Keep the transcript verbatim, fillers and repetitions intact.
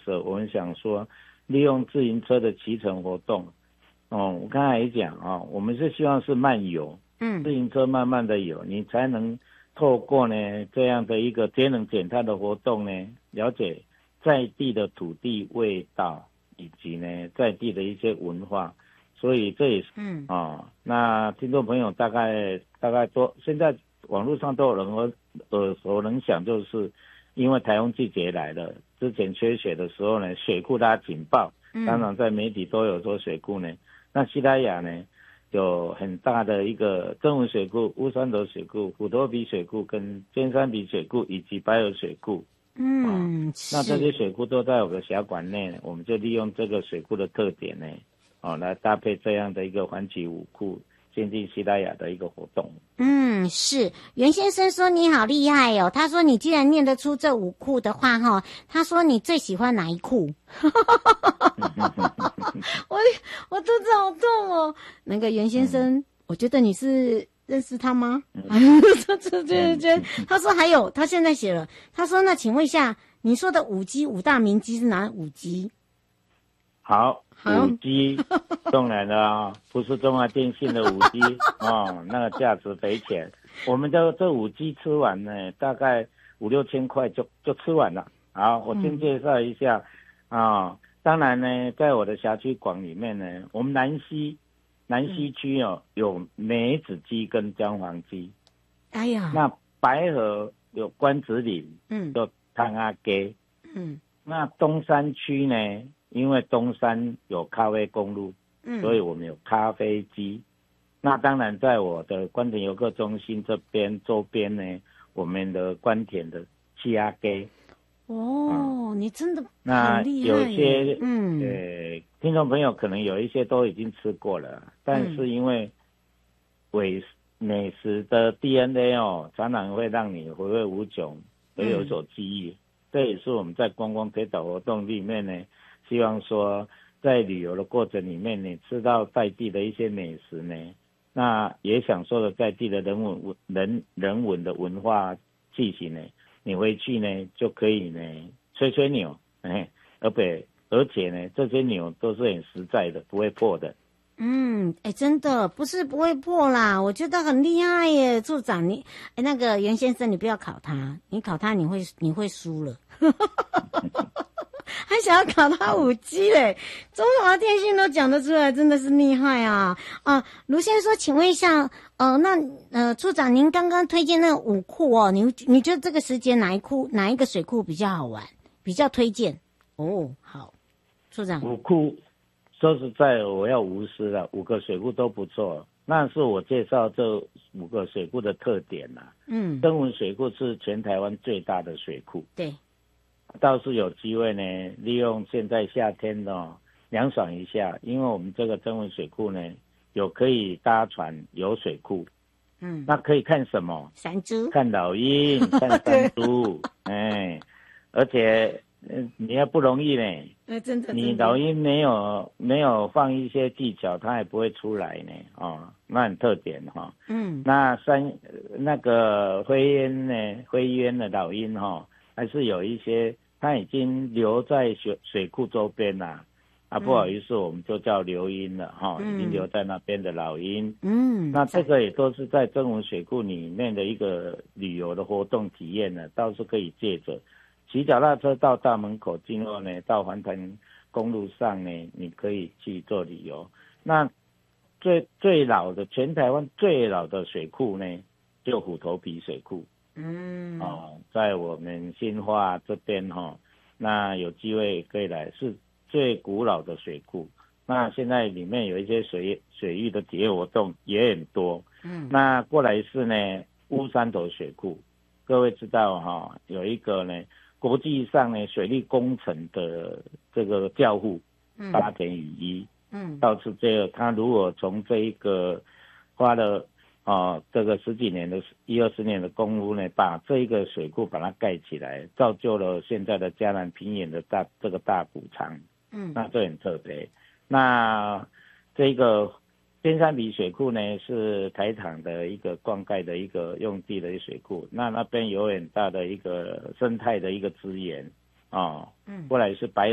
时候，我们想说利用自行车的骑乘活动。哦，我刚才也讲啊、哦，我们是希望是慢游， 嗯， 自行车慢慢的游，你才能透过呢这样的一个节能减碳的活动呢，了解在地的土地味道以及呢在地的一些文化，所以这也是嗯啊、哦，那听众朋友大概大概都现在网络上都有人耳耳熟能详，就是因为台风季节来了，之前缺水的时候呢，水库它警报，当然在媒体都有说水库呢，那西拉雅呢有很大的一个曾文水库、乌山头水库、虎头鼻水库跟尖山鼻水库以及白河水库。 嗯， 哦、那这些水库都在我的辖管内，我们就利用这个水库的特点呢，哦，来搭配这样的一个环起五库限定西拉雅的一个活动。 嗯，是袁先生说你好厉害哦。他说你既然念得出这五库的话，哈，他说你最喜欢哪一库？我我肚子好痛哦。那个袁先生，嗯、我觉得你是认识他吗？这这这这，他说还有，他现在写了，他说那请问一下，你说的五 G 五大名机是哪五 G？ 好，五 G 当然了啊，不是中华电信的五 G 哦，那个价值匪浅。我们的这五 G 吃完呢，大概五六千块就就吃完了。好，我先介绍一下啊、哦。当然呢，在我的辖区广里面呢，我们南西南西区哦有梅子鸡跟姜黄鸡。 哎呀， 那白河有关子岭， 嗯， 有汤阿鸡， 嗯， 那东山区呢？因为东山有咖啡公路， 嗯， 所以我们有咖啡机。那当然，在我的关田游客中心这边周边呢，我们的关田的气压鸡。 哦、嗯，你真的那很厉害。 有些嗯， 呃，听众朋友可能有一些都已经吃过了，但是因为美美食的 D N A 哦，常常会让你回味无穷，而有所记忆。嗯、这也是我们在观光推导活动里面呢。希望说，在旅游的过程里面，你吃到在地的一些美食呢，那也享受了在地的人文人人文的文化气息呢，你回去呢就可以呢吹吹牛，哎，而且而且呢，这些牛都是很实在的，不会破的。 嗯，哎，真的不是不会破啦，我觉得很厉害耶，处长你，哎，那个袁先生，你不要考他，你考他你会你会输了。还想要考他五 G 嘞，中华电信都讲得出来，真的是厉害啊！啊，卢先生说，请问一下，呃，那呃，处长，您刚刚推荐那个五库哦，你你觉得这个时间哪一库哪一个水库比较好玩，比较推荐？哦，好，处长， 五库说实在，我要无私了，五个水库都不错。那是我介绍这五个水库的特点啦、啊。嗯，曾文水库是全台湾最大的水库。 对。 倒是有机会呢，利用现在夏天的、哦、凉爽一下，因为我们这个曾文水库呢，有可以搭船游水库，嗯，那可以看什么？ 山猪， 看老鹰，看山猪，哎，而且、呃、你也不容易呢， 哎，真的， 你老鹰没有没有放一些技巧，它也不会出来呢，哦，那很特点哈、哦，嗯，那山那个灰鸢呢，灰鸢的老鹰哈、哦，还是有一些。它已经留在水水库周边啦、啊，啊，不好意思，我们就叫留鹰了哈、嗯，已经留在那边的老鹰。嗯，那这个也都是在曾文水库里面的一个旅游的活动体验呢，倒是可以借着骑脚踏车到大门口，今后呢到环潭公路上呢，你可以去做旅游。那最最老的全台湾最老的水库呢，就虎头鼻水库。嗯，哦，在我们新化这边哈、哦，那有机会可以来，是最古老的水库。那现在里面有一些水水域的体验活动也很多。嗯，那过来是呢乌山头水库，各位知道哈、哦，有一个呢国际上呢水利工程的这个教父八田雨一，嗯，倒是这个他如果从这一个花了。哦，这个十几年的一二十年的功夫呢，把这一个水库把它盖起来，造就了现在的嘉南平原的大这个大谷仓。嗯，那这很特别。那这个尖山鼻水库呢，是台糖的一个灌溉的一个用地的水库，那那边有很大的一个生态的一个资源。哦，嗯，过来是白